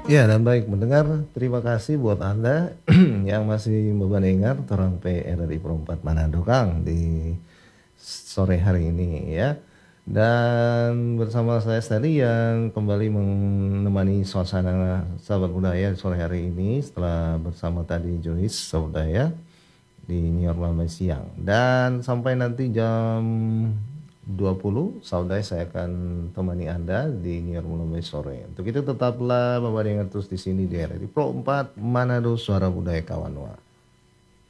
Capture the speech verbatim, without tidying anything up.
Ya, dan baik mendengar, terima kasih buat Anda yang masih mendengar Torang P R R I Perempat Manado Kang di sore hari ini ya. Dan bersama saya tadi yang kembali menemani suasana sahabat budaya sore hari ini setelah bersama tadi Joyce sahabat budaya di New York Malamai siang. Dan sampai nanti jam dua puluh saudara saya akan temani Anda di New York Malamai sore. Untuk itu tetaplah membarengan terus di sini di R R I Pro empat Manado Suara Budaya Kawanwa.